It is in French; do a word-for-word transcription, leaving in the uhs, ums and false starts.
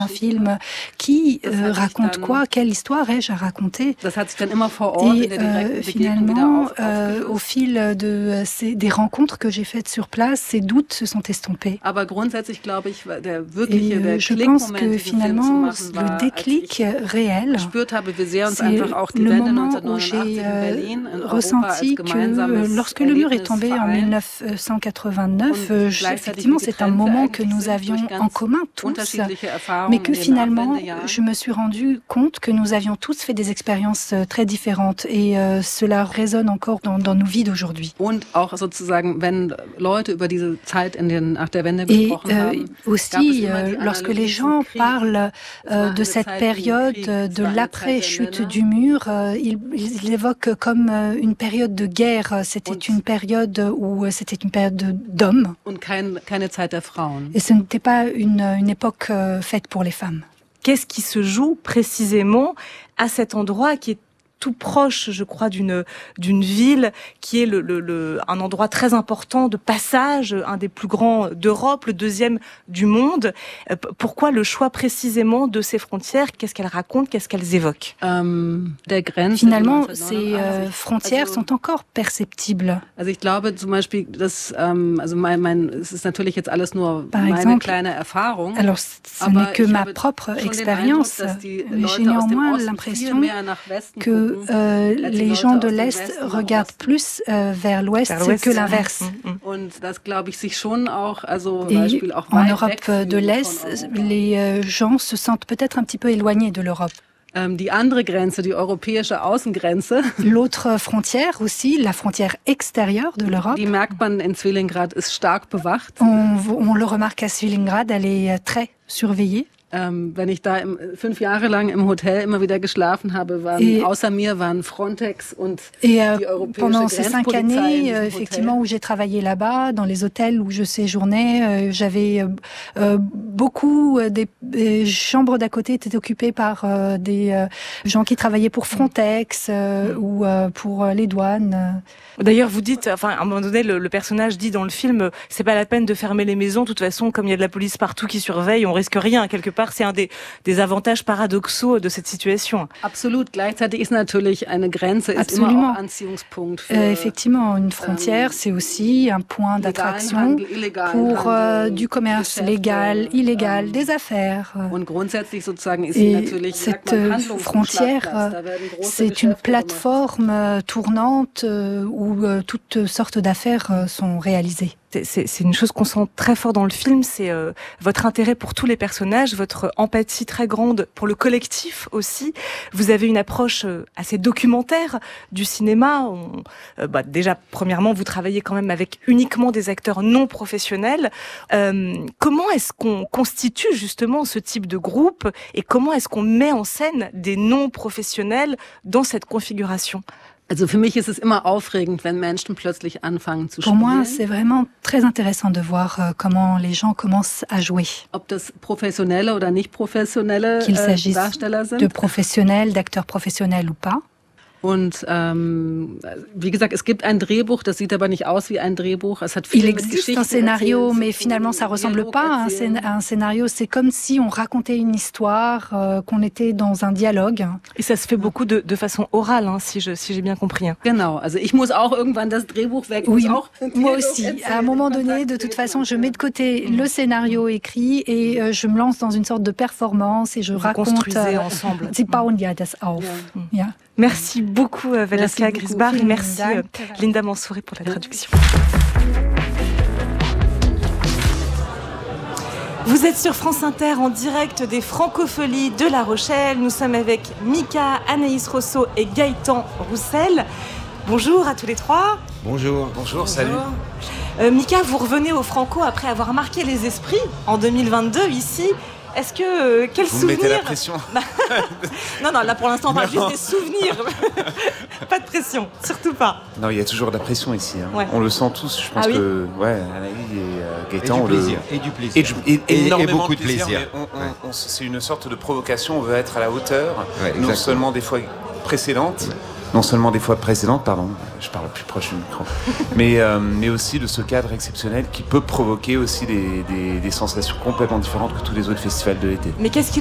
Un film qui euh, raconte quoi? Quelle histoire ai-je à raconter? Et euh, finalement, euh, au fil de, ces, des rencontres que j'ai faites sur place, ces doutes se sont estompés. Et euh, je pense que finalement, le déclic réel, c'est le moment où j'ai euh, ressenti que lorsque le mur est tombé en dix-neuf cent quatre-vingt-neuf, euh, effectivement, c'est un moment que nous avions en commun tous, mais que finalement, je me suis rendu compte que nous avions tous fait des expériences très différentes et euh, cela résonne encore dans, dans nos vies d'aujourd'hui. Et euh, aussi, euh, lorsque les gens parlent euh, de cette période de l'après-chute du mur, euh, ils, ils évoquent comme euh, une période de guerre. C'était une période où c'était une période d'hommes. Et ce n'était pas une, une époque euh, faite pour les femmes. Qu'est-ce qui se joue précisément à cet endroit qui est tout proche, je crois, d'une d'une ville qui est le, le, le, un endroit très important de passage, un des plus grands d'Europe, le deuxième du monde. Euh, pourquoi le choix précisément de ces frontières? Qu'est-ce qu'elles racontent? Qu'est-ce qu'elles évoquent? euh, Finalement, ces euh, frontières sont encore perceptibles. Par exemple, alors ce n'est que ma propre expérience, mais j'ai néanmoins l'impression que Euh, les gens de l'Est regardent plus euh, vers l'Ouest que l'inverse. Et en Europe de l'Est, les euh, gens se sentent peut-être un petit peu éloignés de l'Europe. L'autre frontière aussi, la frontière extérieure de l'Europe, on, on le remarque à Svilingrad, elle est très surveillée. Ähm, wenn ich da im, fünf Jahre lang im Hotel immer wieder geschlafen habe, waren, et, außer mir waren Frontex und et, euh, die europäische pendant ces cinq années, euh, effectivement, où j'ai travaillé là-bas, dans les hôtels où je séjournais, euh, j'avais euh, euh, beaucoup euh, des, des chambres d'à côté étaient occupées par euh, des euh, gens qui travaillaient pour Frontex euh, mm. ou euh, pour euh, les douanes. D'ailleurs, vous dites, enfin, à un moment donné, le, le personnage dit dans le film, c'est pas la peine de fermer les maisons. De toute façon, comme il y a de la police partout qui surveille, on risque rien. Quelque part, c'est un des, des avantages paradoxaux de cette situation. Absolument. Gleichzeitig ist natürlich eine Grenze ist immer auch Anziehungspunkt für, euh, effectivement, une frontière, c'est aussi un point d'attraction pour euh, du commerce légal, illégal, des affaires. Et cette frontière, c'est une plateforme tournante où où toutes sortes d'affaires sont réalisées. C'est, c'est une chose qu'on sent très fort dans le film, c'est euh, votre intérêt pour tous les personnages, votre empathie très grande pour le collectif aussi. Vous avez une approche euh, assez documentaire du cinéma. On, euh, bah, déjà, premièrement, vous travaillez quand même avec uniquement des acteurs non professionnels. Euh, comment est-ce qu'on constitue justement ce type de groupe et comment est-ce qu'on met en scène des non professionnels dans cette configuration? Also für mich ist es immer aufregend, wenn Menschen plötzlich anfangen zu spielen. Pour moi, c'est vraiment très intéressant de voir euh, comment les gens commencent à jouer. Ob das professionelle oder nicht professionelle Qu'il s'agisse Darsteller sind. De professionnels, d'acteurs professionnels ou pas. Und ähm, wie gesagt, es gibt ein Drehbuch, das sieht aber nicht aus wie ein Drehbuch. Es hat viel Il existe un scénario, mais finalement ça ressemble pas à un, scén- à un scénario. C'est comme si on racontait une histoire, euh, qu'on était dans un dialogue. Et ça se fait beaucoup de, de façon orale, hein, si, je, si j'ai bien compris. Hein. Genau, also ich muss auch irgendwann das Drehbuch weg. Oui, auch moi aussi. À un moment donné, de toute façon, je mets de côté le scénario écrit et euh, je me lance dans une sorte de performance et je Vous raconte. Construisez euh, ensemble. Sie bauen ja das auf. Ja. Ja. Merci beaucoup, euh, Valeska Grisbach, et merci euh, Linda Mansouri pour la traduction. Vous êtes sur France Inter en direct des Francopholies de La Rochelle. Nous sommes avec Mika, Anaïs Rosso et Gaëtan Roussel. Bonjour à tous les trois. Bonjour. Bonjour, salut. Euh, Mika, vous revenez au Franco après avoir marqué les esprits en deux mille vingt-deux ici. Est-ce que euh, quel vous souvenir? Vous mettez la pression. Non, non, là pour l'instant on parle juste des souvenirs. Pas de pression, surtout pas. Non, il y a toujours de la pression ici. Hein. Ouais. On le sent tous. Je pense ah, oui que ouais, Anaïs et euh, Gaëtan, et, on du plaisir. Le... et du plaisir. Et, du... et, et, et beaucoup de plaisir. plaisir. On, on, ouais. on, c'est une sorte de provocation. On veut être à la hauteur, ouais, non seulement des fois précédentes. non seulement des fois précédentes, pardon, je parle plus proche du micro, mais, euh, mais aussi de ce cadre exceptionnel qui peut provoquer aussi des, des, des sensations complètement différentes que tous les autres festivals de l'été. Mais qu'est-ce qui